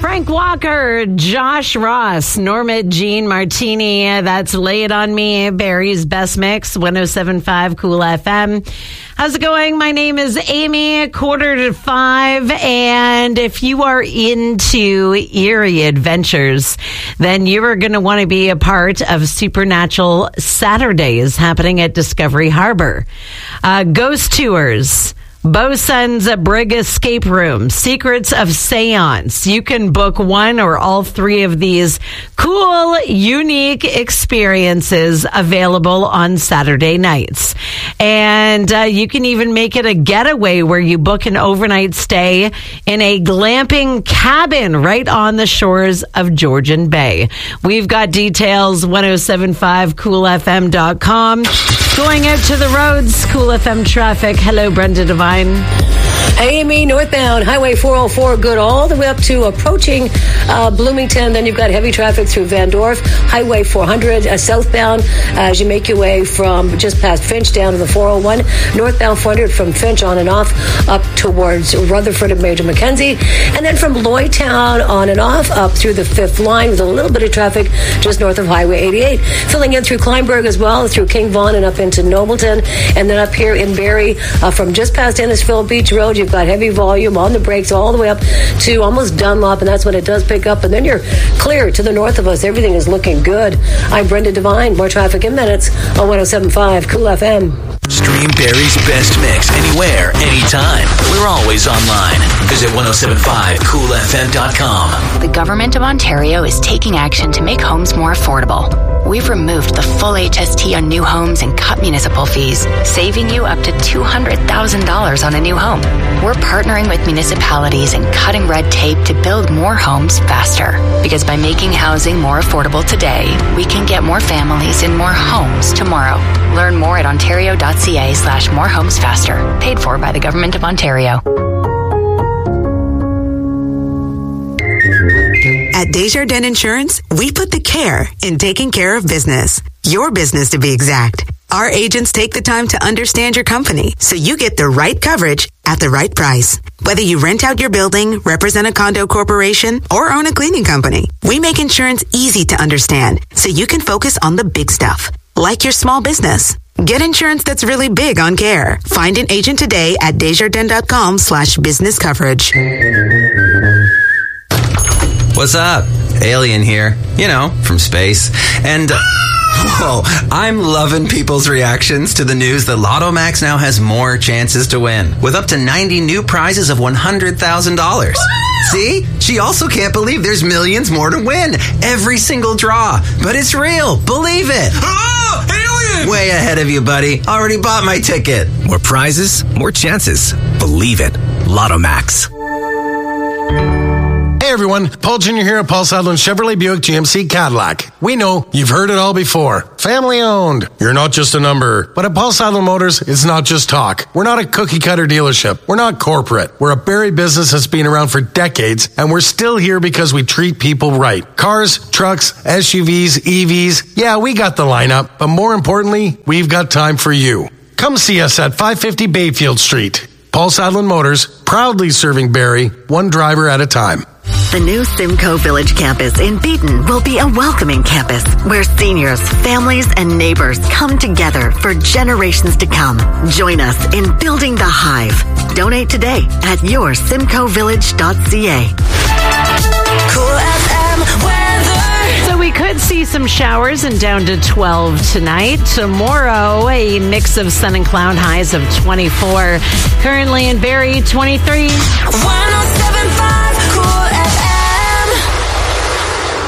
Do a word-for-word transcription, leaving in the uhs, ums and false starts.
Frank Walker, Josh Ross, Norma Jean Martini. That's Lay It On Me, Barry's Best Mix, one oh seven point five Cool F M. How's it going? My name is Amy, quarter to five. And if you are into eerie adventures, then you are going to want to be a part of Supernatural Saturdays happening at Discovery Harbor. Uh, ghost tours. Bosun's Brig Escape Room, Secrets of Seance. You can book one or all three of these cool, unique experiences available on Saturday nights. And uh, you can even make it a getaway where you book an overnight stay in a glamping cabin right on the shores of Georgian Bay. We've got details, ten seventy-five cool f m dot com. Going out to the roads, Cool F M traffic. Hello, Brenda Devine. Hey, Amy, northbound, Highway four oh four, good all the way up to approaching uh, Bloomington. Then you've got heavy traffic through Van Dorp. Highway four hundred, uh, southbound, uh, as you make your way from just past Finch down to the four oh one. Northbound four hundred from Finch on and off up towards Rutherford and Major Mackenzie. And then from Lloydtown on and off up through the fifth line with a little bit of traffic just north of Highway eighty-eight. Filling in through Kleinburg as well, through King Vaughan and up into Nobleton. And then up here in Barrie, uh, from just past Innisfil Beach Road, you've got heavy volume on the brakes all the way up to almost Dunlop, and that's when it does pick up. And then you're clear to the north of us. Everything is looking good. I'm Brenda Devine. More traffic in minutes on ten seventy-five Cool F M. Stream Barry's Best Mix anywhere, anytime. We're always online. Visit ten seventy-five cool f m dot com. The Government of Ontario is taking action to make homes more affordable. We've removed the full H S T on new homes and cut municipal fees, saving you up to two hundred thousand dollars on a new home. We're partnering with municipalities and cutting red tape to build more homes faster. Because by making housing more affordable today, we can get more families in more homes tomorrow. Learn more at ontario.ca slash more homes faster. Paid for by the Government of Ontario. At Desjardins Insurance, we put the care in taking care of business. Your business, to be exact. Our agents take the time to understand your company so you get the right coverage at the right price. Whether you rent out your building, represent a condo corporation, or own a cleaning company, we make insurance easy to understand so you can focus on the big stuff, like your small business. Get insurance that's really big on care. Find an agent today at desjardins.com slash business coverage. What's up? Alien here. You know, from space. And, uh, whoa, I'm loving people's reactions to the news that Lotto Max now has more chances to win, with up to ninety new prizes of one hundred thousand dollars. See? She also can't believe there's millions more to win. Every single draw. But it's real. Believe it. Oh, alien! Way ahead of you, buddy. Already bought my ticket. More prizes, more chances. Believe it. Lotto Max. Hey everyone, Paul Junior here at Paul Sadler Chevrolet Buick G M C Cadillac. We know you've heard it all before. Family owned. You're not just a number. But at Paul Sadler Motors, it's not just talk. We're not a cookie cutter dealership. We're not corporate. We're a Barrie business that's been around for decades, and we're still here because we treat people right. Cars, trucks, S U Vs, E Vs. Yeah, we got the lineup. But more importantly, we've got time for you. Come see us at five fifty Bayfield Street. Paul Sadler Motors, proudly serving Barrie, one driver at a time. The new Simcoe Village campus in Beaton will be a welcoming campus where seniors, families, and neighbors come together for generations to come. Join us in building the Hive. Donate today at your simcoe village dot c a. Cool F M weather. So we could see some showers and down to twelve tonight. Tomorrow, a mix of sun and cloud, highs of twenty-four. Currently in Barrie, twenty-three.